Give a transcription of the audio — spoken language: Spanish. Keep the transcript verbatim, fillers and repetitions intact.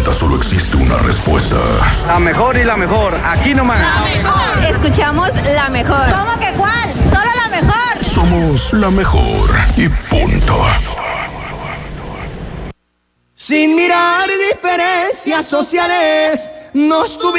pregunta solo existe una respuesta. La mejor y la mejor, aquí nomás. La mejor. Escuchamos la mejor. ¿Cómo que cuál? Solo la mejor. Somos la mejor y punto. Sin mirar diferencias sociales, nos tuvimos